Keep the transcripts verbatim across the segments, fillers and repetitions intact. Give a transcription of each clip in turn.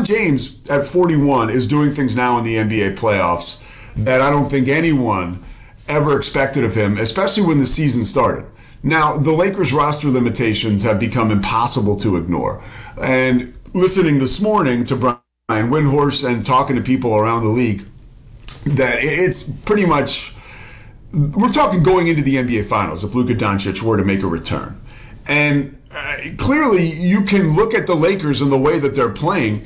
LeBron James at forty-one is doing things now in the N B A playoffs that I don't think anyone ever expected of him, especially when the season started. Now, the Lakers roster limitations have become impossible to ignore. And listening this morning to Brian Windhorst and talking to people around the league, that it's pretty much, we're talking going into the N B A Finals if Luka Doncic were to make a return. And uh, clearly you can look at the Lakers and the way that they're playing,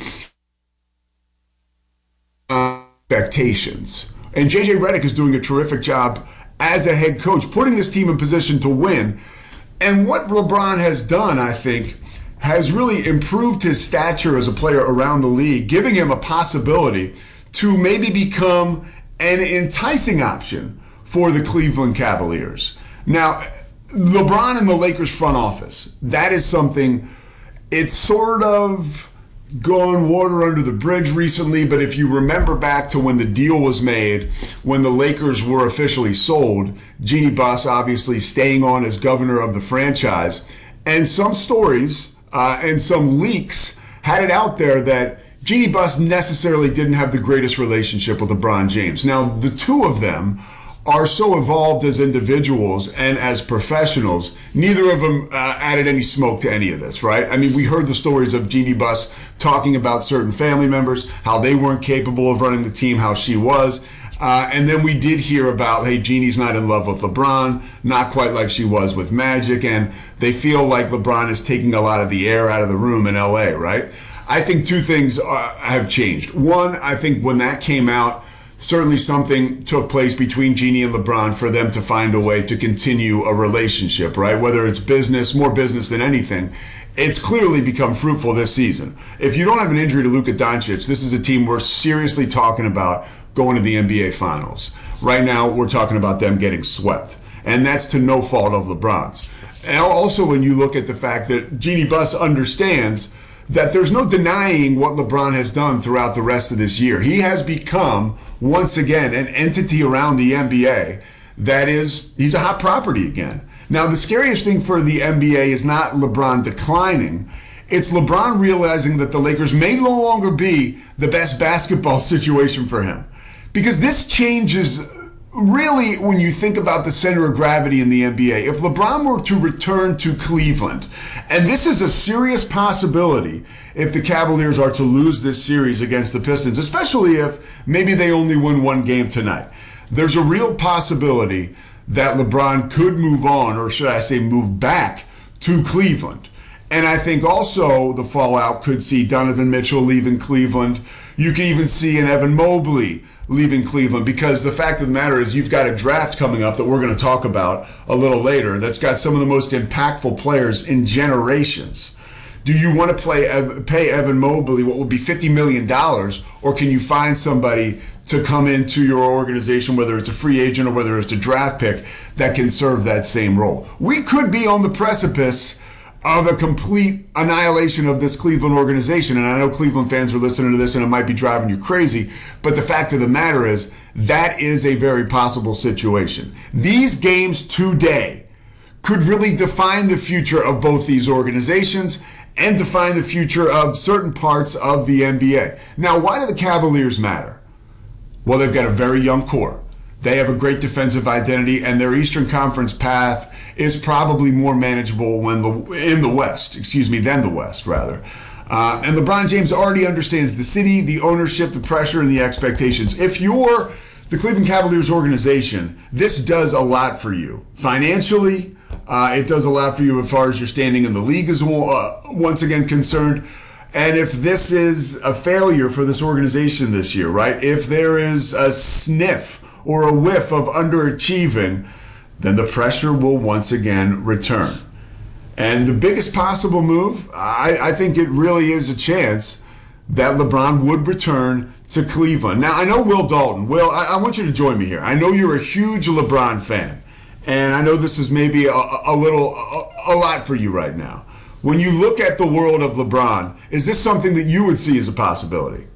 uh, expectations. And J J Redick is doing a terrific job as a head coach, putting this team in position to win. And what LeBron has done, I think, has really improved his stature as a player around the league, giving him a possibility to maybe become an enticing option for the Cleveland Cavaliers. Now, LeBron and the Lakers front office, that is something, it's sort of gone water under the bridge recently, but if you remember back to when the deal was made, when the Lakers were officially sold, Jeanie Buss obviously staying on as governor of the franchise, and some stories uh, and some leaks had it out there that Jeanie Buss necessarily didn't have the greatest relationship with LeBron James. Now, the two of them are so evolved as individuals and as professionals, neither of them uh, added any smoke to any of this, right? I mean, we heard the stories of Jeanie Buss talking about certain family members, how they weren't capable of running the team, how she was. Uh, and then we did hear about, hey, Jeannie's not in love with LeBron, not quite like she was with Magic, and they feel like LeBron is taking a lot of the air out of the room in L A, right? I think two things uh, have changed. One, I think when that came out, certainly something took place between Jeanie and LeBron for them to find a way to continue a relationship, right? Whether it's business, more business than anything, it's clearly become fruitful this season. If you don't have an injury to Luka Doncic, this is a team we're seriously talking about going to the N B A Finals. Right now, we're talking about them getting swept, and that's to no fault of LeBron's. And also, when you look at the fact that Jeanie Buss understands that there's no denying what LeBron has done throughout the rest of this year. He has become, once again, an entity around the N B A that is, he's a hot property again. Now, the scariest thing for the N B A is not LeBron declining. It's LeBron realizing that the Lakers may no longer be the best basketball situation for him. Because this changes, really, when you think about the center of gravity in the N B A. If LeBron were to return to Cleveland, and this is a serious possibility if the Cavaliers are to lose this series against the Pistons, especially if maybe they only win one game tonight, there's a real possibility that LeBron could move on, or should I say move back to Cleveland. And I think also the fallout could see Donovan Mitchell leaving Cleveland. You can even see an Evan Mobley leaving Cleveland, because the fact of the matter is you've got a draft coming up that we're going to talk about a little later that's got some of the most impactful players in generations. Do you want to play, pay Evan Mobley what would be fifty million dollars, or can you find somebody to come into your organization, whether it's a free agent or whether it's a draft pick, that can serve that same role? We could be on the precipice of a complete annihilation of this Cleveland organization. And I know Cleveland fans are listening to this and it might be driving you crazy, but the fact of the matter is that is a very possible situation. These games today could really define the future of both these organizations and define the future of certain parts of the N B A. Now, why do the Cavaliers matter? Well, they've got a very young core. They have a great defensive identity, and their Eastern Conference path is probably more manageable when the in the West, excuse me, than the West, rather. Uh, and LeBron James already understands the city, the ownership, the pressure, and the expectations. If you're the Cleveland Cavaliers organization, this does a lot for you. Financially, uh, it does a lot for you as far as your standing in the league is uh, once again concerned. And if this is a failure for this organization this year, right, if there is a sniff or a whiff of underachieving, then the pressure will once again return. And the biggest possible move, I, I think it really is a chance that LeBron would return to Cleveland. Now, I know Will Dalton. Will, I, I want you to join me here. I know you're a huge LeBron fan, and I know this is maybe a, a little, a, a lot for you right now. When you look at the world of LeBron, is this something that you would see as a possibility?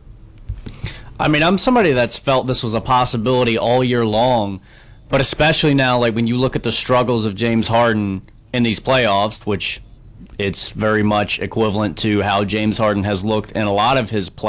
I mean, I'm somebody that's felt this was a possibility all year long, but especially now, like when you look at the struggles of James Harden in these playoffs, which it's very much equivalent to how James Harden has looked in a lot of his play